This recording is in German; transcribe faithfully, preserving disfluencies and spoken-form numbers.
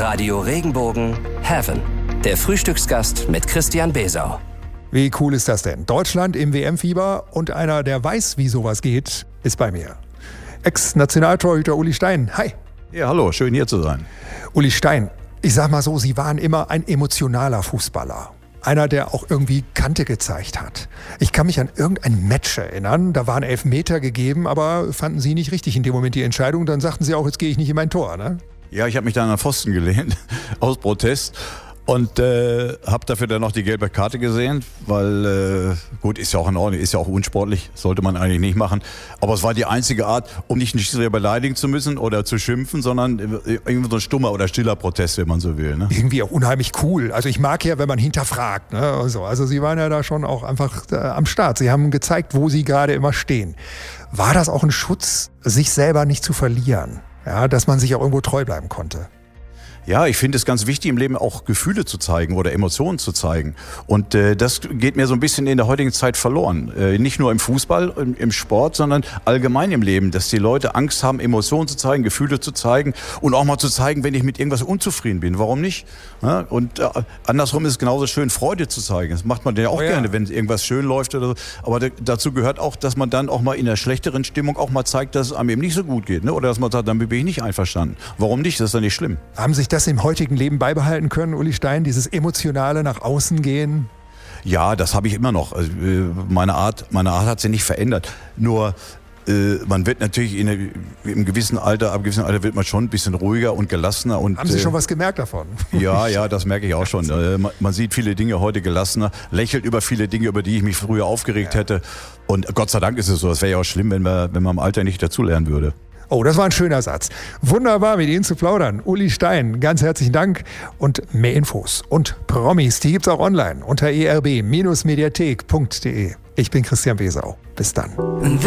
Radio Regenbogen Heaven. Der Frühstücksgast mit Christian Besau. Wie cool ist das denn? Deutschland im W M-Fieber und einer, der weiß, wie sowas geht, ist bei mir. Ex-Nationaltorhüter Uli Stein. Hi. Ja, hallo, schön hier zu sein. Uli Stein, ich sag mal so, Sie waren immer ein emotionaler Fußballer. Einer, der auch irgendwie Kante gezeigt hat. Ich kann mich an irgendein Match erinnern, da waren Elfmeter gegeben, aber fanden Sie nicht richtig in dem Moment die Entscheidung. Dann sagten Sie auch, jetzt gehe ich nicht in mein Tor, ne? Ja, ich habe mich da an den Pfosten gelehnt, aus Protest. Und äh, habe dafür dann noch die gelbe Karte gesehen, weil, äh, gut, ist ja auch in Ordnung, ist ja auch unsportlich, sollte man eigentlich nicht machen. Aber es war die einzige Art, um nicht einen Schiedsrichter beleidigen zu müssen oder zu schimpfen, sondern irgendwie so ein stummer oder stiller Protest, wenn man so will. Ne? Irgendwie auch unheimlich cool. Also ich mag ja, wenn man hinterfragt. Ne? Also, also Sie waren ja da schon auch einfach äh, am Start. Sie haben gezeigt, wo Sie gerade immer stehen. War das auch ein Schutz, sich selber nicht zu verlieren? Ja, dass man sich auch irgendwo treu bleiben konnte? Ja, ich finde es ganz wichtig, im Leben auch Gefühle zu zeigen oder Emotionen zu zeigen. Und äh, das geht mir so ein bisschen in der heutigen Zeit verloren. Äh, nicht nur im Fußball, im, im Sport, sondern allgemein im Leben. Dass die Leute Angst haben, Emotionen zu zeigen, Gefühle zu zeigen und auch mal zu zeigen, wenn ich mit irgendwas unzufrieden bin. Warum nicht? Ja, und äh, andersrum ist es genauso schön, Freude zu zeigen. Das macht man ja auch oh ja. gerne, wenn irgendwas schön läuft oder so. Aber d- dazu gehört auch, dass man dann auch mal in einer schlechteren Stimmung auch mal zeigt, dass es einem eben nicht so gut geht. Ne? Oder dass man sagt, damit bin ich nicht einverstanden. Warum nicht? Das ist ja nicht schlimm. Haben sich das im heutigen Leben beibehalten können, Uli Stein, dieses emotionale nach außen gehen? Ja, das habe ich immer noch. Also, meine Art, meine Art hat sich nicht verändert. Nur äh, man wird natürlich in eine, im gewissen Alter, ab einem gewissen Alter wird man schon ein bisschen ruhiger und gelassener. Und, haben Sie äh, schon was gemerkt davon? Ja, ja, das merke ich auch schon. Äh, man, man sieht viele Dinge heute gelassener, lächelt über viele Dinge, über die ich mich früher aufgeregt ja. hätte. Und Gott sei Dank ist es so. Es wäre ja auch schlimm, wenn man, wenn man im Alter nicht dazulernen würde. Oh, das war ein schöner Satz. Wunderbar, mit Ihnen zu plaudern. Uli Stein, ganz herzlichen Dank. Und mehr Infos und Promis, die gibt's auch online unter e r b Bindestrich mediathek punkt d e. Ich bin Christian Besau. Bis dann.